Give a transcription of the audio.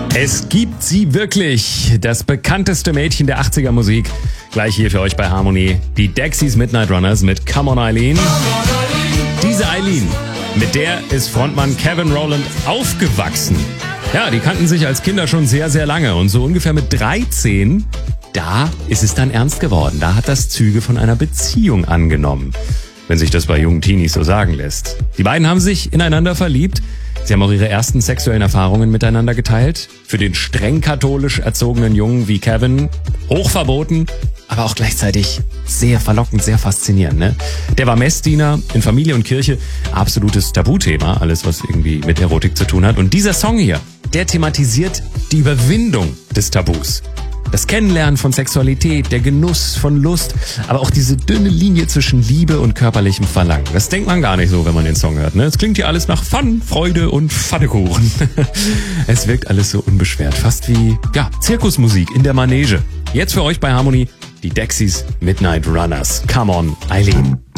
Es gibt sie wirklich. Das bekannteste Mädchen der 80er Musik. Gleich hier für euch bei Harmony. Die Dexys Midnight Runners mit Come On Eileen. Diese Eileen, mit der ist Frontmann Kevin Rowland aufgewachsen. Ja, die kannten sich als Kinder schon sehr, sehr lange. Und so ungefähr mit 13, da ist es dann ernst geworden. Da hat das Züge von einer Beziehung angenommen. Wenn sich das bei jungen Teenies so sagen lässt. Die beiden haben sich ineinander verliebt. Sie haben auch ihre ersten sexuellen Erfahrungen miteinander geteilt. Für den streng katholisch erzogenen Jungen wie Kevin hochverboten, aber auch gleichzeitig sehr verlockend, sehr faszinierend. Ne? Der war Messdiener in Familie und Kirche. Absolutes Tabuthema, alles was irgendwie mit Erotik zu tun hat. Und dieser Song hier, der thematisiert die Überwindung des Tabus. Das Kennenlernen von Sexualität, der Genuss von Lust, aber auch diese dünne Linie zwischen Liebe und körperlichem Verlangen. Das denkt man gar nicht so, wenn man den Song hört. Ne? Es klingt hier alles nach Fun, Freude und Pfannekuchen. Es wirkt alles so unbeschwert, fast wie Zirkusmusik in der Manege. Jetzt für euch bei Harmony die Dexys Midnight Runners. Come on, Eileen.